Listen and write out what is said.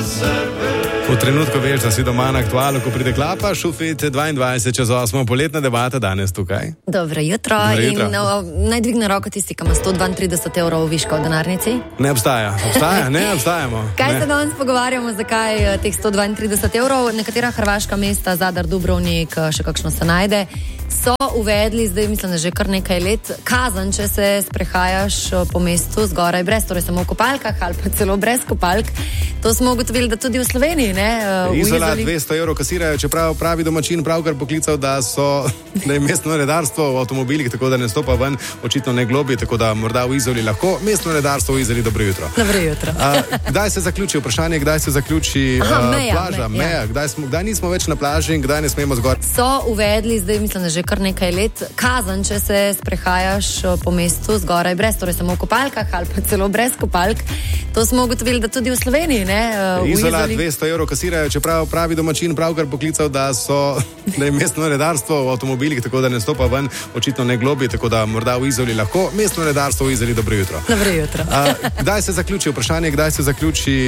V trenutku veš, da si doma na Aktualu, ko pride klapa, Šufit 22 čez 8, poletna debata danes tukaj. Dobro jutro. Naj dvigne roko tisti, ki ima 132 evrov viška v denarnici. Ne obstaja. Ne obstajamo. Kaj se danes pogovarjamo, zakaj teh 132 evrov? Nekatera hrvaška mesta, Zadar, Dubrovnik, še kakšno se najde, so uvedli, zdaj mislim, da že kar nekaj let, kazen, če se sprehajaš po mestu zgoraj brez, torej samo v kopalkah ali pa celo brez kopalk. To smo ugotovili, da tudi v Sloveniji, ne? Izola 200 evrov kasirajo, čeprav pravi domačin pravkar poklical, da je mestno redarstvo v avtomobilih, tako da ne stopa ven, očitno ne globi, tako da morda v Izoli lahko. Mestno redarstvo v Izoli, dobro jutro. Dobro jutro. Kdaj se zaključi vprašanje, kdaj se zaključi plaža, meja? Kdaj nismo več na plaži in kdaj ne smemo zgor? So uvedli, zdaj mislim, da že kar nekaj let, kazen, če se sprehajaš po mestu zgoraj brez, torej samo v kopalkah ali pa celo brez kopalk. To smo ugotovili, da tudi v Sloveniji, ne? Izola 200 evrov kasirajo, čeprav pravi domačin pravkar poklical, da je mestno redarstvo v avtomobilih, tako da ne stopa ven, očitno ne globi, tako da morda v Izoli lahko. Mestno redarstvo v Izoli, dobro jutro. Dobro jutro. Kdaj se zaključi vprašanje, kdaj se zaključi